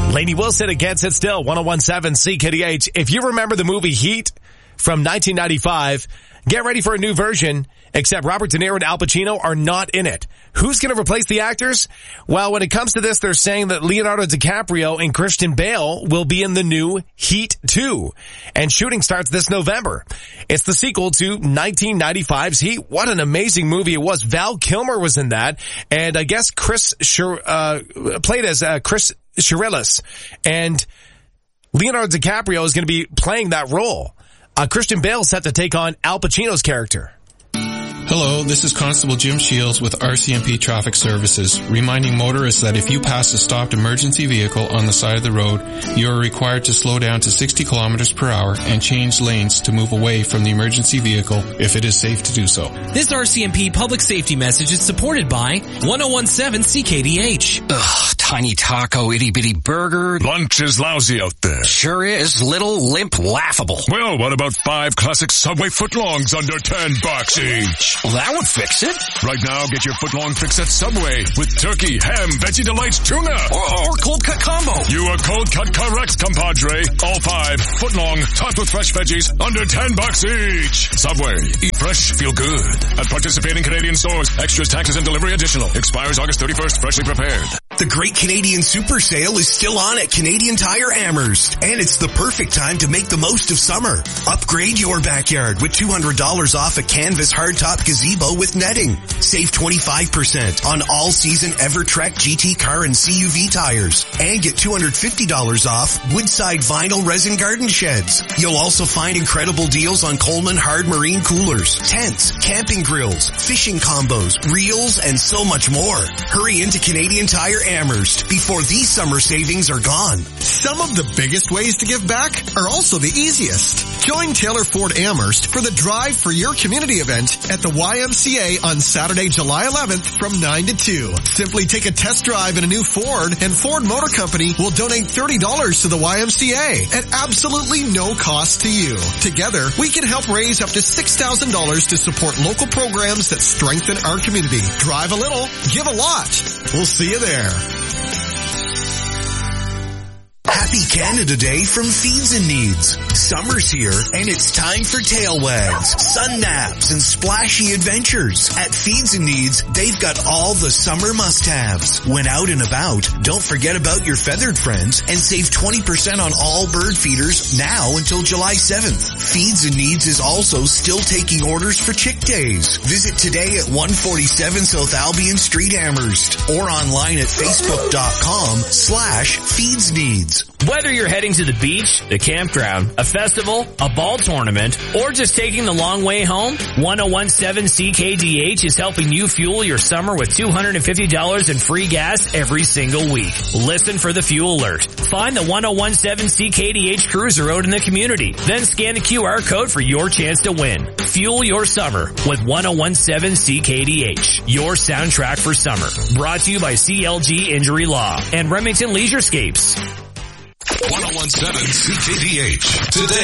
Lainey Wilson against it still, 101.7 CKDH. If you remember the movie Heat from 1995, get ready for a new version, except Robert De Niro and Al Pacino are not in it. Who's going to replace the actors? Well, when it comes to this, they're saying that Leonardo DiCaprio and Christian Bale will be in the new Heat 2. And shooting starts this November. It's the sequel to 1995's Heat. What an amazing movie it was. Val Kilmer was in that. And I guess played as Chris Shirelis. And Leonardo DiCaprio is going to be playing that role. Christian Bale set to take on Al Pacino's character. Hello, this is Constable Jim Shields with RCMP Traffic Services, reminding motorists that if you pass a stopped emergency vehicle on the side of the road, you are required to slow down to 60 kilometers per hour and change lanes to move away from the emergency vehicle if it is safe to do so. This RCMP public safety message is supported by 101.7 CKDH. Ugh, tiny taco, itty-bitty burger. Lunch is lousy out there. Sure is. Little, limp, laughable. Well, what about 5 classic Subway footlongs under $10 each? Well, that would fix it. Right now, get your footlong fix at Subway with turkey, ham, veggie delights, tuna. Or cold cut combo. You are cold cut correct, compadre. All 5 footlong, topped with fresh veggies, under $10 each. Subway. Eat fresh, feel good. At participating Canadian stores. Extras, taxes, and delivery additional. Expires August 31st. Freshly prepared. The Great Canadian Super Sale is still on at Canadian Tire Amherst, and it's the perfect time to make the most of summer. Upgrade your backyard with $200 off a canvas hardtop gazebo with netting. Save 25% on all-season EverTrek GT car and CUV tires, and get $250 off Woodside vinyl resin garden sheds. You'll also find incredible deals on Coleman hard marine coolers, tents, camping grills, fishing combos, reels, and so much more. Hurry into Canadian Tire Amherst before these summer savings are gone. Some of the biggest ways to give back are also the easiest. Join Taylor Ford Amherst for the Drive for Your Community event at the YMCA on Saturday, July 11th from 9 to 2. Simply take a test drive in a new Ford, and Ford Motor Company will donate $30 to the YMCA at absolutely no cost to you. Together, we can help raise up to $6,000 to support local programs that strengthen our community. Drive a little, give a lot. We'll see you there. Happy Canada Day from Feeds and Needs. Summer's here, and it's time for tail wags, sun naps, and splashy adventures. At Feeds and Needs, they've got all the summer must-haves. When out and about, don't forget about your feathered friends and save 20% on all bird feeders now until July 7th. Feeds and Needs is also still taking orders for chick days. Visit today at 147 South Albion Street, Amherst, or online at facebook.com/feedsneeds. Whether you're heading to the beach, the campground, a festival, a ball tournament, or just taking the long way home, 101.7 CKDH is helping you fuel your summer with $250 in free gas every single week. Listen for the fuel alert. Find the 101.7 CKDH cruiser out in the community. Then scan the QR code for your chance to win. Fuel your summer with 101.7 CKDH, your soundtrack for summer. Brought to you by CLG Injury Law and Remington Leisurescapes. 101.7 CKDH. Today.